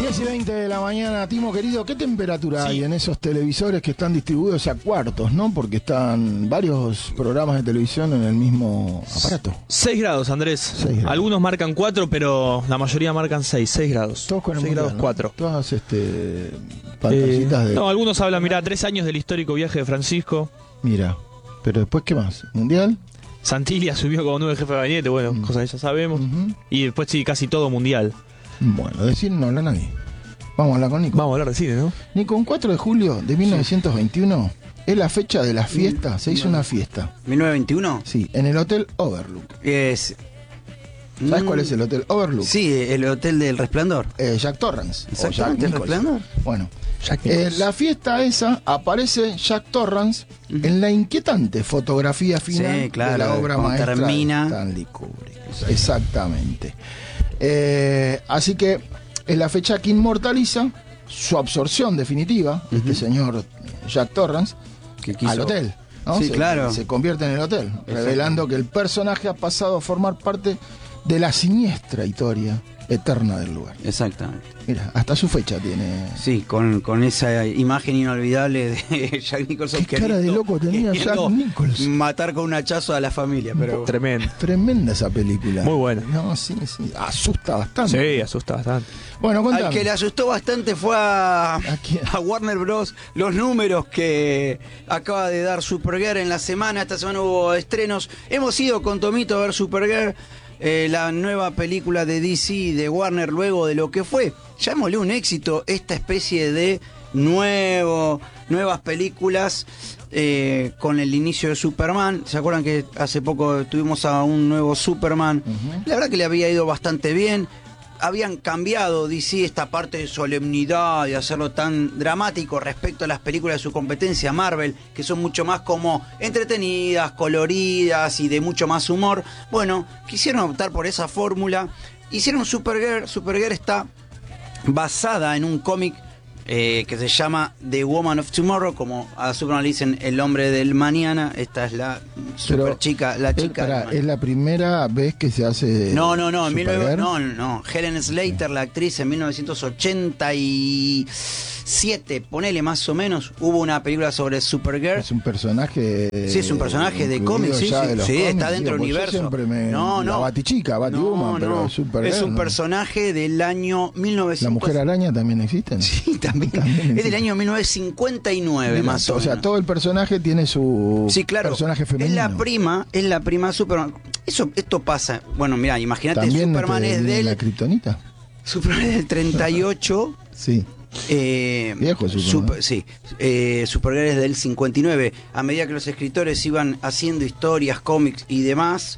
10:20 de la mañana, Timo querido, ¿qué temperatura hay en esos televisores que están distribuidos a cuartos, no? Porque están varios programas de televisión en el mismo aparato. 6 grados, Andrés. 6 grados. Algunos marcan 4, pero la mayoría marcan 6 grados. Todos con el 6 mundial, grados ¿no? 4. Todas pantallitas de... No, algunos hablan, mirá, 3 años del histórico viaje de Francisco. Mira, pero después, ¿qué más? ¿Mundial? Santilli subió como nuevo jefe de gabinete, bueno, cosas que ya sabemos. Y después sí, casi todo mundial. Bueno, de cine no habla nadie. Vamos a hablar con Nico. Vamos a hablar de cine, ¿no? Nico, un 4 de julio de 1921 es la fecha de la fiesta. Se hizo una fiesta. ¿1921? Sí, en el Hotel Overlook. ¿Sabes cuál es el Hotel Overlook? Sí, el Hotel del Resplandor. Jack Torrance. Exactamente, O Jack el Nicholson. Resplandor. Bueno, Jack Nicholson. la fiesta esa aparece Jack Torrance en la inquietante fotografía final Sí, claro, de la obra cuando maestra termina. de Stanley Kubrick. Exactamente. Así que es la fecha que inmortaliza su absorción definitiva, este señor Jack Torrance, Que quiso- al hotel, ¿no? Sí, claro. Se convierte en el hotel, revelando que el personaje ha pasado a formar parte de la siniestra historia eterna del lugar. Exactamente. Mira, hasta su fecha tiene. Sí, con esa imagen inolvidable de Jack Nicholson. Qué cara de loco tenía Jack queriendo Nicholson. matar con un hachazo a la familia, pero... Tremendo. Tremenda esa película. Muy buena. No, sí. Asusta bastante. Sí, asusta bastante. Bueno, contame. Al que le asustó bastante fue a quién? Warner Bros. Los números que acaba de dar Supergirl en la semana. Esta semana hubo estrenos. Hemos ido con Tomito a ver Supergirl, la nueva película de DC de Warner, luego de lo que fue, llamémosle un éxito, esta especie de nuevas películas con el inicio de Superman. ¿Se acuerdan que hace poco tuvimos a un nuevo Superman? La verdad que le había ido bastante bien. Habían cambiado DC esta parte de solemnidad, de hacerlo tan dramático respecto a las películas de su competencia Marvel, que son mucho más como entretenidas, coloridas y de mucho más humor. Bueno, quisieron optar por esa fórmula, hicieron Supergirl. Supergirl está basada en un cómic que se llama The Woman of Tomorrow, como a Superman le dicen el hombre del mañana. Esta es la super Pero, chica, la chica del mañana. es la primera vez que se hace. No, en Supergirl. no. Helen Slater, la actriz, en 1987, ponele más o menos, hubo una película sobre Supergirl. Es un personaje. Sí, es un personaje de incluido cómics, sí, ya sí, de los sí, cómics, está dentro del digo, porque yo universo. siempre la Batichica, Batwoman, pero Supergirl. Es un no. personaje del año 1900. ¿La Mujer Araña también existen? Sí, también. Es del año 1959, Mira, más o o sea, menos. todo el personaje tiene su Sí, claro. personaje femenino. Es la prima Superman. Esto pasa. Bueno, mira, imagínate, ¿También Superman te es viene del la kriptonita? Superman es del 38. Sí. Viejo Superman. Supergirl es del 59. A medida que los escritores iban haciendo historias, cómics y demás,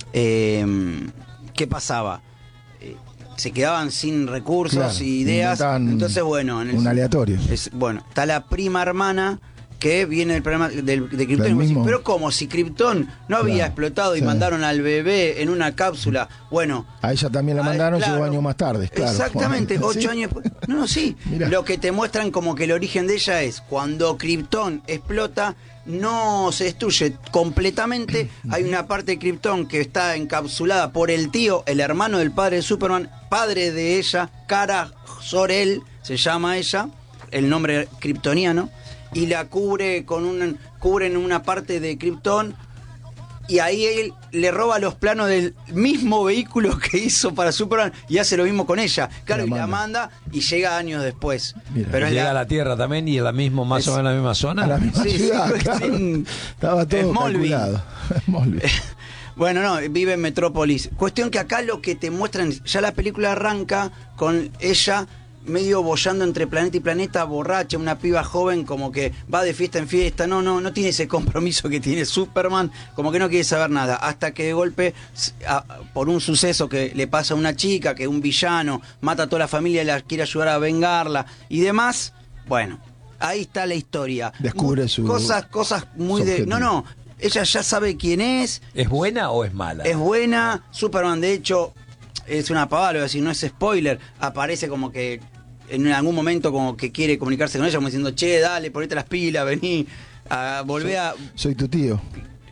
¿qué pasaba? Se quedaban sin recursos Claro, y ideas. inventaban Entonces, bueno, un aleatorio. Está la prima hermana que viene del programa de Krypton. Del Y vos decís, mismo. pero como si Krypton no había Claro, explotado y sí. mandaron al bebé en una cápsula. Bueno, A ella también la mandaron, claro. llegó años más tarde, claro. Exactamente, 8 Sí. años después. No, sí. Mirá. Lo que te muestran como que el origen de ella es cuando Krypton explota, no se destruye completamente. Hay una parte de Krypton que está encapsulada por el tío, el hermano del padre de Superman, padre de ella, Kara Zor-El, se llama ella, el nombre kryptoniano, y la cubren una parte de Krypton. Y ahí él le roba los planos del mismo vehículo que hizo para Superman y hace lo mismo con ella. Claro, y la manda y llega años después. Mira, Pero es Llega a la Tierra también y en la misma, más o menos en la misma zona. A la misma Sí, ciudad, sí, claro. sí. Estaba todo Smallville. calculado. Smallville. Bueno, no, vive en Metrópolis. Cuestión que acá lo que te muestran, ya la película arranca con ella medio boyando entre planeta y planeta, borracha, una piba joven como que va de fiesta en fiesta, no tiene ese compromiso que tiene Superman, como que no quiere saber nada, hasta que de golpe, por un suceso que le pasa a una chica, que un villano mata a toda la familia y la quiere ayudar a vengarla y demás, bueno, ahí está la historia. Descubre su cosas muy su de... objetivo. No, ella ya sabe quién es. ¿Es buena o es mala? Es buena. Superman, de hecho, es una pavada, lo voy a decir, no es spoiler. Aparece como que en algún momento como que quiere comunicarse con ella, como diciendo, che, dale, ponete las pilas, vení, volvé a... Soy tu tío.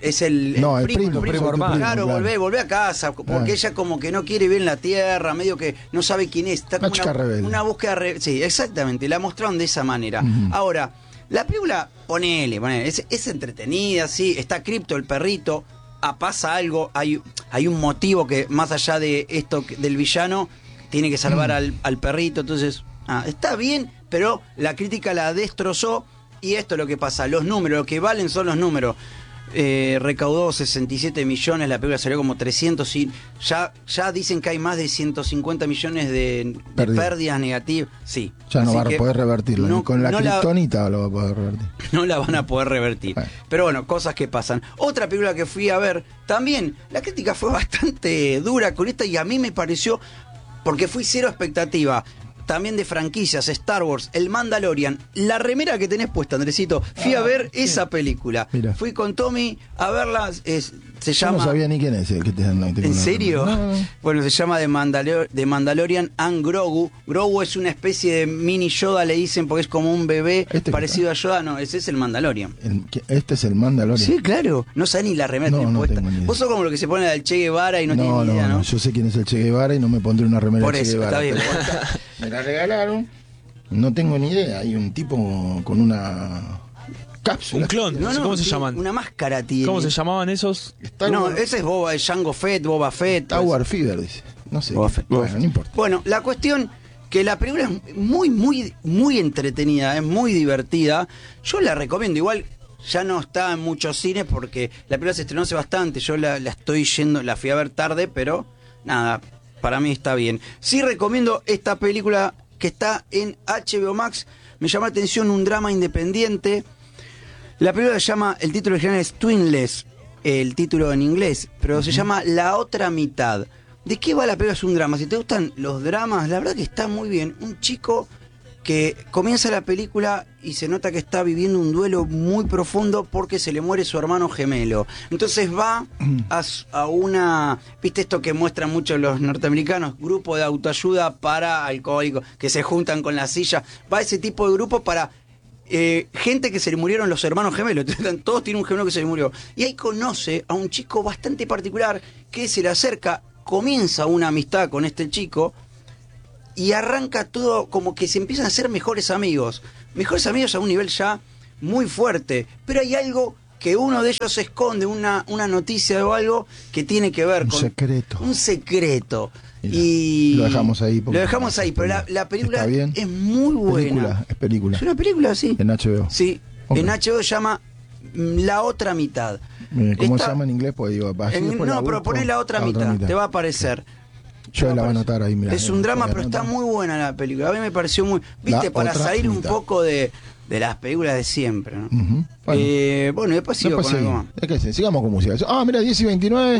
es el No, el primo, primo hermano, claro, claro. volvé a casa, porque Claro. ella como que no quiere ver la tierra, medio que no sabe quién es. Está Una como chica rebelde. una búsqueda sí, exactamente, la mostraron de esa manera. Ahora, la película, ponele, es entretenida, sí, está Crypto, el perrito, pasa algo, hay un motivo que más allá de esto del villano, tiene que salvar al perrito, entonces, está bien, pero la crítica la destrozó. Y esto es lo que pasa, los números, lo que valen son los números. Recaudó 67 millones, la película salió como 300 y ya dicen que hay más de 150 millones de pérdidas negativas. Sí. Ya no Así va a que poder revertirlo. no- Ni con la no kriptonita lo va a poder revertir. no la van a poder revertir. Bueno. Pero bueno, cosas que pasan. Otra película que fui a ver, también la crítica fue bastante dura con esta y a mí me pareció, porque fui cero expectativa. También de franquicias, Star Wars, El Mandalorian, la remera que tenés puesta, Andresito. Fui a ver esa película. Mira. Fui con Tommy a verla. Se Yo llama. no sabía ni quién es el que te dan. ¿En serio? No. Bueno, se llama The Mandalorian and Grogu. Grogu es una especie de mini Yoda, le dicen, porque es como un bebé ¿Este parecido a Yoda. No, ese es el Mandalorian. Este es el Mandalorian. Sí, claro. No sabes ni la remera No, tenés no puesta. tengo ni idea. Vos sos como lo que se pone del Che Guevara y no, No, tenés ni idea, ¿no? Yo sé quién es el Che Guevara y no me pondré una remera Por de Che eso, Guevara. está bien. Pero me la regalaron. No tengo ni idea. Hay un tipo con una cápsula. Un clon. No, no, ¿Cómo se tiene llaman? Una máscara tiene. ¿Cómo se llamaban esos? No, ese es Jango Fett, Boba Fett. Tower Fever, dice. No sé. Boba Fett, Bueno, no importa. Bueno, la cuestión que la película es muy entretenida, es muy divertida. Yo la recomiendo. Igual ya no está en muchos cines porque la película se estrenó hace bastante. Yo la estoy yendo, la fui a ver tarde, pero nada, para mí está bien. Sí recomiendo esta película que está en HBO Max. Me llama la atención, un drama independiente. La película se llama, el título original es Twinless, el título en inglés, pero se llama La Otra Mitad. ¿De qué va la película? Es un drama. Si te gustan los dramas, la verdad que está muy bien. Un chico que comienza la película y se nota que está viviendo un duelo muy profundo porque se le muere su hermano gemelo. Entonces va a una, ¿viste esto que muestran mucho los norteamericanos? Grupo de autoayuda para alcohólicos, que se juntan con la silla. Va a ese tipo de grupo para gente que se le murieron los hermanos gemelos. Todos tienen un gemelo que se le murió. Y ahí conoce a un chico bastante particular que se le acerca, comienza una amistad con este chico y arranca todo como que se empiezan a hacer mejores amigos a un nivel ya muy fuerte, pero hay algo que uno de ellos esconde, una noticia o algo que tiene que ver con un secreto. Y lo dejamos ahí. Lo dejamos ahí, pero la película ¿Está bien? es muy buena. Es película. Es una película, sí. En HBO. Sí, Okay. en HBO se llama La Otra Mitad. ¿Cómo Está- se llama en inglés? Pues digo, así después la no, pero busco. poné La Otra Mitad, te va a aparecer. Yo la voy a anotar ahí, mira. Es un drama, pero está muy buena la película. A mí me pareció muy... Viste, para Otra salir un Mitad. poco de las películas de siempre, ¿no? Ujú. Bueno, después sigo Después con algo más. sigamos con música. Mira, 10:29.